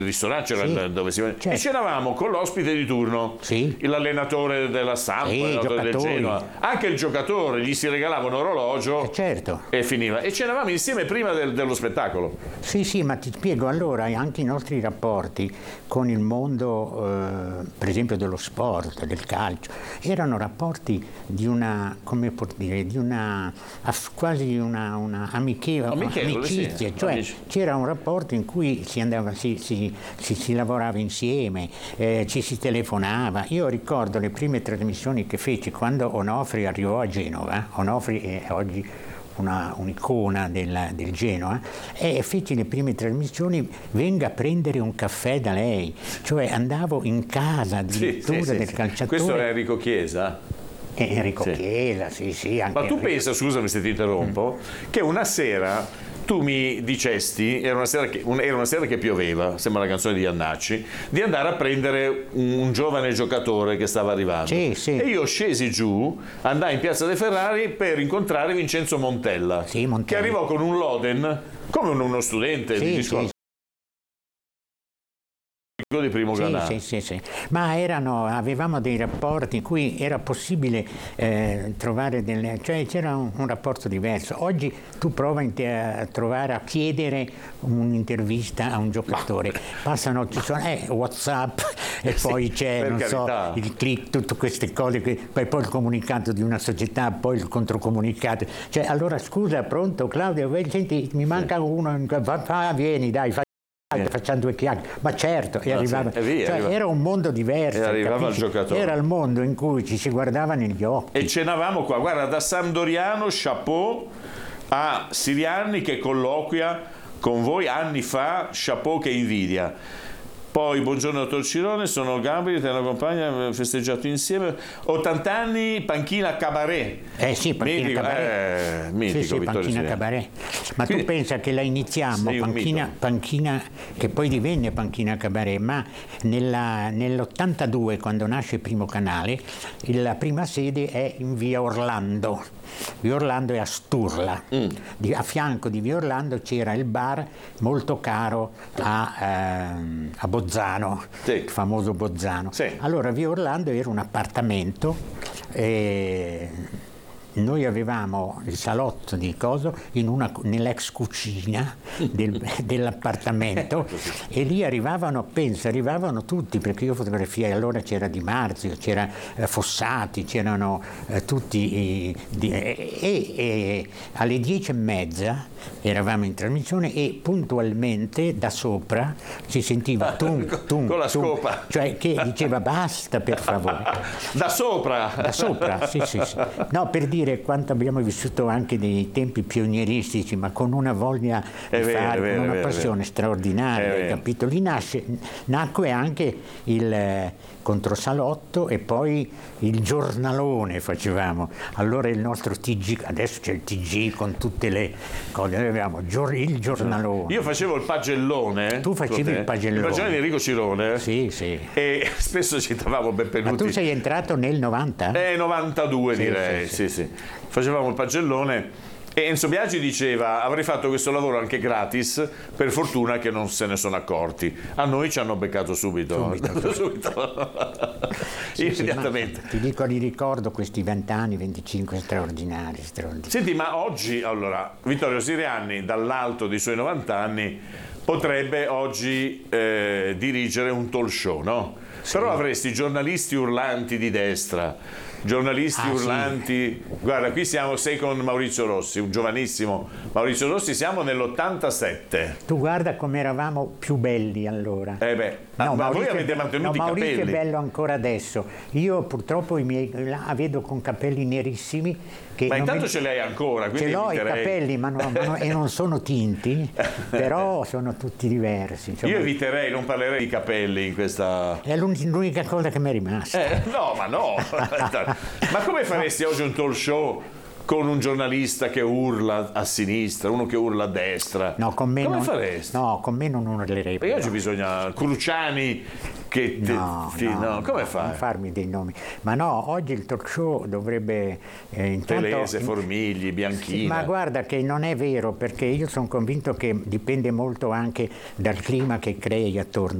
ristorante, c'era Sì, dove si... certo. E c'eravamo con l'ospite di turno, Sì. l'allenatore della Samp, Sì, l'allenatore del giocatori. Genoa, anche il giocatore, gli si regalava un orologio Certo. e finiva. E c'eravamo insieme prima dello spettacolo. Sì, ma ti spiego, allora anche i nostri rapporti con il mondo, per esempio dello sport, del calcio, erano rapporti di una, come posso dire, di una, quasi una Amichevole, amicizia, sì, cioè amici. c'era un rapporto in cui si andava, si lavorava insieme, ci si telefonava. Io ricordo le prime trasmissioni che feci quando Onofri arrivò a Genova. Onofri è oggi un'icona del Genoa, e feci le prime trasmissioni, venga a prendere un caffè da lei, cioè andavo in casa addirittura del calciatore. Questo è Enrico Chiesa? Enrico Sì. Chiesa, sì, anche Ma tu Enrico. pensa, scusami se ti interrompo, che una sera tu mi dicesti, era una sera che pioveva, sembra la canzone di Iannacci, di andare a prendere un giovane giocatore che stava arrivando. Sì. E io scesi giù, andai in Piazza dei Ferrari per incontrare Vincenzo Montella, Sì, Montella. che arrivò con un Loden, come uno studente di scuola. Di primo grado. Sì. Ma avevamo dei rapporti in cui era possibile trovare cioè c'era un rapporto diverso. Oggi tu prova a trovare, a chiedere un'intervista a un giocatore, ci sono WhatsApp e poi c'è, non so, il click, tutte queste cose, poi il comunicato di una società, poi il controcomunicato. Cioè, allora scusa, pronto Claudio, senti, mi manca uno, vieni, dai, facciamo due chiacchiere, ma certo, e arrivava, era un mondo diverso, arrivava il giocatore. Era il mondo in cui ci si guardava negli occhi. E cenavamo qua, guarda, da Sampdoriano, chapeau, a Sirianni che colloquia con voi anni fa, chapeau che invidia. Poi, buongiorno dottor Cirone, sono Gabri, te la compagna, abbiamo festeggiato insieme. 80 anni, panchina Cabaret. Sì, panchina mitico, Cabaret. Mitico, sì, panchina Cabaret. Ma Quindi, tu pensa che la iniziamo, panchina, che poi divenne panchina Cabaret, ma nell'82, quando nasce il primo canale, la prima sede è in via Orlando. Via Orlando è a Sturla. A fianco di via Orlando c'era il bar molto caro a Bozzano, il famoso Bozzano. Sì. Allora via Orlando era un appartamento, noi avevamo il salotto di coso nell'ex cucina dell'appartamento e lì arrivavano tutti, perché io fotografiai, allora c'era Di Marzio, c'era Fossati, c'erano tutti e alle 10:30 eravamo in trasmissione e puntualmente da sopra si sentiva tum, con la scopa, cioè che diceva basta per favore. Da sopra, sì. No, per dire quanto abbiamo vissuto anche dei tempi pionieristici, ma con una voglia di fare, con una passione straordinaria, capito? Lì nacque anche il controsalotto e poi il giornalone facevamo. Allora il nostro TG, adesso c'è il TG con tutte le cose, noi avevamo il giornalone. Io facevo il pagellone. Tu facevi il pagellone. Il pagellone di Enrico Cirone. Sì. E spesso citavamo Benvenuti. Ma tu sei entrato nel 90? 92 direi, sì. Facevamo il pagellone e Enzo Biagi diceva avrei fatto questo lavoro anche gratis, per fortuna che non se ne sono accorti. A noi ci hanno beccato subito. Immediatamente. Ti dico, li ricordo questi 20 anni, 25 straordinari. Senti, ma oggi, allora, Vittorio Sirianni dall'alto dei suoi 90 anni potrebbe oggi dirigere un talk show, no? Sì. Però avresti giornalisti urlanti di destra, giornalisti urlanti. Sì. Guarda, qui sei con Maurizio Rossi, un giovanissimo Maurizio Rossi, siamo nell'87. Tu guarda come eravamo più belli allora. Ma voi avete mantenuto i capelli. Maurizio è bello ancora adesso. Io purtroppo i miei la vedo con capelli nerissimi. Ma intanto ce li hai ancora. Ce l'ho i capelli e non sono tinti, però sono tutti diversi. Insomma. Io eviterei, non parlerei di capelli in questa... È l'unica cosa che mi è rimasta. No. Ma come faresti oggi un talk show con un giornalista che urla a sinistra, uno che urla a destra? No, con me come faresti? No, con me non urlerei. Perché oggi bisogna Cruciani no, come fai? Non farmi dei nomi. Ma no, oggi il talk show dovrebbe intanto... Telese, Formigli, Bianchina. Sì, ma guarda che non è vero, perché io sono convinto che dipende molto anche dal clima che crei attorno